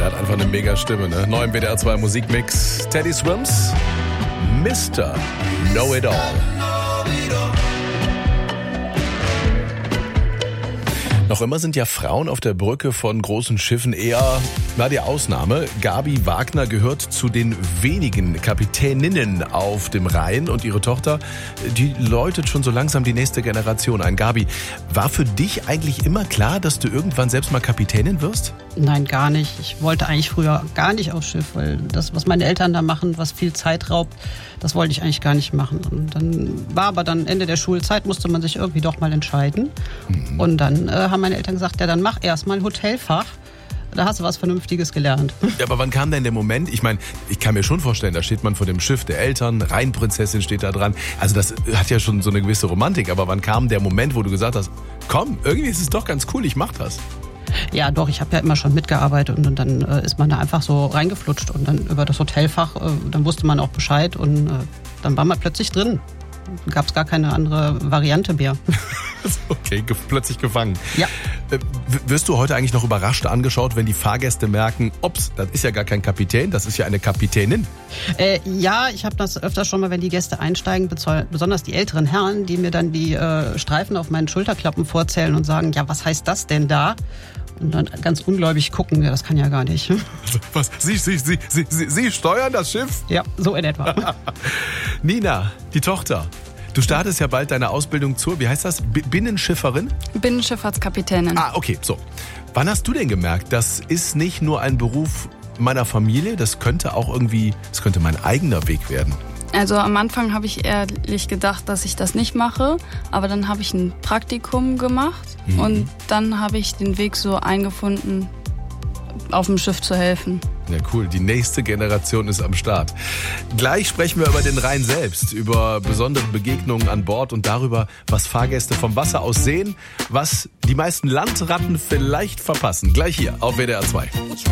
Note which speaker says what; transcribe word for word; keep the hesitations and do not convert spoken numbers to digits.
Speaker 1: hat einfach eine mega Stimme, ne? Neu im W D R zwei Musikmix. Teddy Swims, Mister Know-It-All. Noch immer sind ja Frauen auf der Brücke von großen Schiffen eher, na, die Ausnahme. Gabi Wagner gehört zu den wenigen Kapitäninnen auf dem Rhein und ihre Tochter, die läutet schon so langsam die nächste Generation ein. Gabi, war für dich eigentlich immer klar, dass du irgendwann selbst mal Kapitänin wirst?
Speaker 2: Nein, gar nicht. Ich wollte eigentlich früher gar nicht aufs Schiff, weil das, was meine Eltern da machen, was viel Zeit raubt, das wollte ich eigentlich gar nicht machen. Und dann war aber dann Ende der Schulzeit, musste man sich irgendwie doch mal entscheiden. Mhm. Und dann äh, haben meine Eltern gesagt, ja, dann mach erst mal ein Hotelfach. Da hast du was Vernünftiges gelernt.
Speaker 1: Ja, aber wann kam denn der Moment? Ich meine, ich kann mir schon vorstellen, da steht man vor dem Schiff der Eltern, Rheinprinzessin steht da dran. Also das hat ja schon so eine gewisse Romantik. Aber wann kam der Moment, wo du gesagt hast, komm, irgendwie ist es doch ganz cool, ich mach das?
Speaker 2: Ja, doch, ich habe ja immer schon mitgearbeitet und, und dann äh, ist man da einfach so reingeflutscht und dann über das Hotelfach, äh, dann wusste man auch Bescheid und äh, dann war man plötzlich drin. Dann gab es gar keine andere Variante mehr.
Speaker 1: Okay, ge- plötzlich gefangen.
Speaker 2: Ja.
Speaker 1: Äh, w- wirst du heute eigentlich noch überrascht angeschaut, wenn die Fahrgäste merken, ups, das ist ja gar kein Kapitän, das ist ja eine Kapitänin?
Speaker 2: Äh, ja, ich habe das öfter schon mal, wenn die Gäste einsteigen, bezo- besonders die älteren Herren, die mir dann die äh, Streifen auf meinen Schulterklappen vorzählen und sagen, ja, was heißt das denn da? Und dann ganz ungläubig gucken, ja, das kann ja gar nicht.
Speaker 1: Was? Sie, Sie, Sie, Sie, Sie, Sie steuern das Schiff?
Speaker 2: Ja, so in etwa.
Speaker 1: Nina, die Tochter. Du startest ja bald deine Ausbildung zur, wie heißt das, B- Binnenschifferin?
Speaker 3: Binnenschifffahrtskapitänin.
Speaker 1: Ah, okay, so. Wann hast du denn gemerkt, das ist nicht nur ein Beruf meiner Familie, das könnte auch irgendwie, das könnte mein eigener Weg werden?
Speaker 3: Also am Anfang habe ich ehrlich gedacht, dass ich das nicht mache, aber dann habe ich ein Praktikum gemacht mhm. und dann habe ich den Weg so eingefunden, auf dem Schiff zu helfen.
Speaker 1: Ja, cool. Die nächste Generation ist am Start. Gleich sprechen wir über den Rhein selbst, über besondere Begegnungen an Bord und darüber, was Fahrgäste vom Wasser aus sehen, was die meisten Landratten vielleicht verpassen. Gleich hier auf W D R zwei.